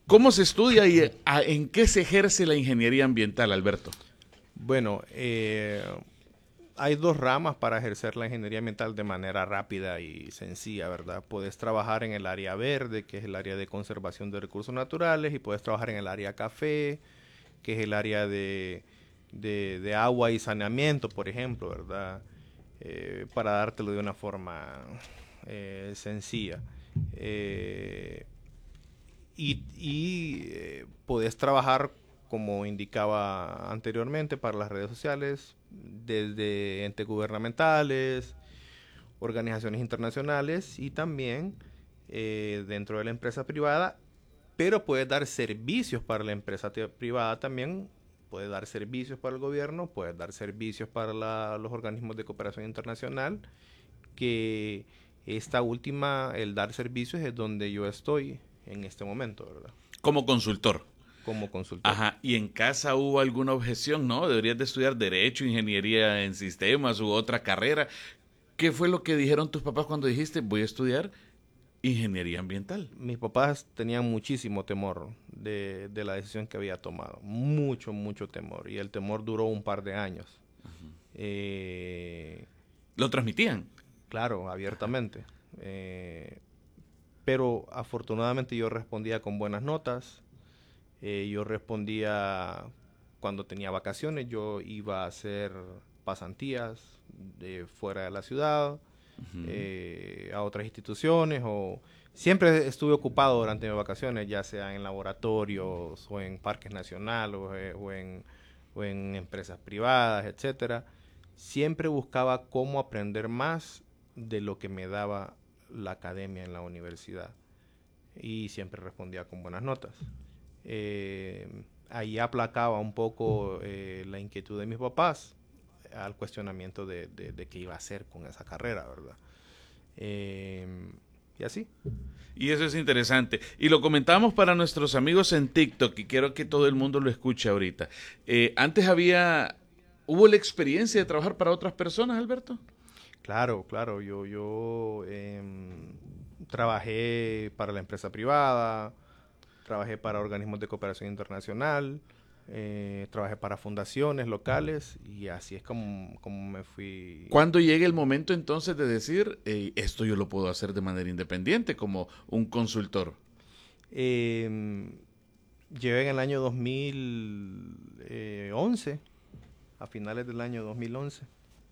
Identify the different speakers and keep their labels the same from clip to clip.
Speaker 1: ¿Cómo se estudia y en qué se ejerce la ingeniería ambiental, Alberto?
Speaker 2: Bueno, hay dos ramas para ejercer la ingeniería ambiental de manera rápida y sencilla, ¿verdad? Puedes trabajar en el área verde, que es el área de conservación de recursos naturales, y puedes trabajar en el área café, que es el área de agua y saneamiento, por ejemplo, ¿verdad? Para dártelo de una forma sencilla. Eh, Podés trabajar, como indicaba anteriormente, para las redes sociales, desde entes gubernamentales, organizaciones internacionales y también dentro de la empresa privada, pero puedes dar servicios para la empresa privada también, puedes dar servicios para el gobierno, puedes dar servicios para los organismos de cooperación internacional, que esta última, el dar servicios, es donde yo estoy en este momento, ¿verdad?
Speaker 1: Como consultor.
Speaker 2: Como consultor.
Speaker 1: Ajá, y en casa hubo alguna objeción, ¿no? Deberías de estudiar Derecho, Ingeniería en Sistemas u otra carrera. ¿Qué fue lo que dijeron tus papás cuando dijiste voy a estudiar Ingeniería Ambiental?
Speaker 2: Mis papás tenían muchísimo temor de la decisión que había tomado. Mucho, mucho temor. Y el temor duró un par de años. Eh,
Speaker 1: ¿Lo transmitían?
Speaker 2: claro, abiertamente. Pero afortunadamente yo respondía con buenas notas. Yo respondía cuando tenía vacaciones. Yo iba a hacer pasantías de fuera de la ciudad, a otras instituciones, o siempre estuve ocupado durante mis vacaciones, ya sea en laboratorios o en parques nacionales o en empresas privadas, etcétera. Siempre buscaba cómo aprender más de lo que me daba la academia en la universidad, y siempre respondía con buenas notas. Ahí aplacaba un poco la inquietud de mis papás al cuestionamiento de qué iba a hacer con esa carrera, ¿verdad? Eh, y así.
Speaker 1: Y eso es interesante. Y lo comentamos para nuestros amigos en TikTok y quiero que todo el mundo lo escuche ahorita. Antes ¿hubo la experiencia de trabajar para otras personas, Alberto?
Speaker 2: Claro, claro. Yo trabajé para la empresa privada, trabajé para organismos de cooperación internacional, trabajé para fundaciones locales, y así es como me fui.
Speaker 1: ¿Cuándo llega el momento entonces de decir, esto yo lo puedo hacer de manera independiente como un consultor?
Speaker 2: Eh, Llegué en el año 2011, a finales del año 2011.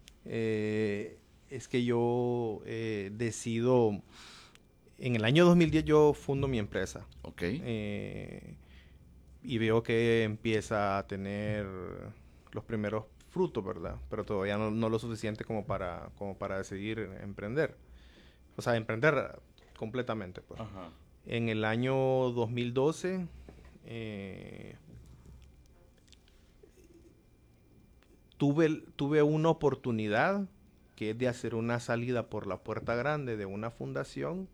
Speaker 2: Es que yo decido, en el año 2010 yo fundo mi empresa,
Speaker 1: Ok.
Speaker 2: y veo que empieza a tener los primeros frutos, ¿verdad? Pero todavía no lo suficiente como para decidir emprender. O sea, emprender completamente, pues.
Speaker 1: Ajá.
Speaker 2: En el año 2012 eh, tuve una oportunidad, que es de hacer una salida por la puerta grande de una fundación,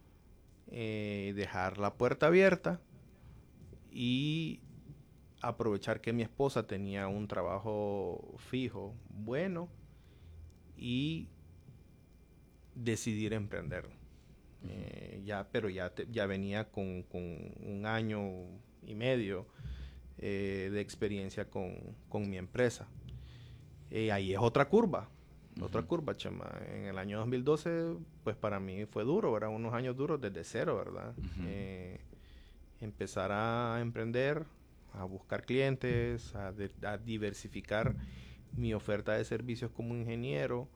Speaker 2: dejar la puerta abierta y aprovechar que mi esposa tenía un trabajo fijo, bueno, y decidir emprender. Pero ya venía con un año y medio de experiencia con mi empresa. Ahí es otra curva, Chema. En el año 2012, pues para mí fue duro, eran unos años duros desde cero, ¿verdad? Empezar a emprender, a buscar clientes, a diversificar mi oferta de servicios como ingeniero,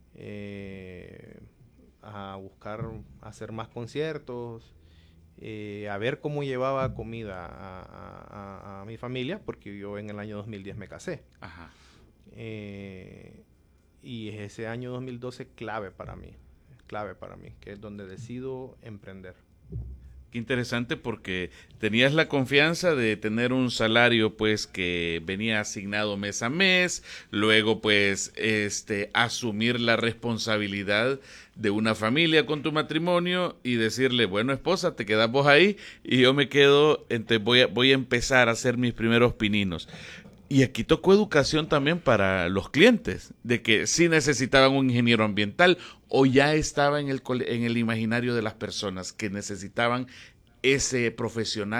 Speaker 2: a buscar hacer más conciertos, a ver cómo llevaba comida a mi familia, porque yo en el año 2010 me casé.
Speaker 1: Ajá.
Speaker 2: Eh, y es ese año 2012 clave para mí, que es donde decido emprender.
Speaker 1: Qué interesante porque tenías la confianza de tener un salario pues que venía asignado mes a mes, luego pues asumir la responsabilidad de una familia con tu matrimonio y decirle, bueno, esposa, te quedas vos ahí y yo me quedo, entonces voy a empezar a hacer mis primeros pininos. Y aquí tocó educación también para los clientes, de que sí necesitaban un ingeniero ambiental o ya estaba en el imaginario de las personas que necesitaban ese profesional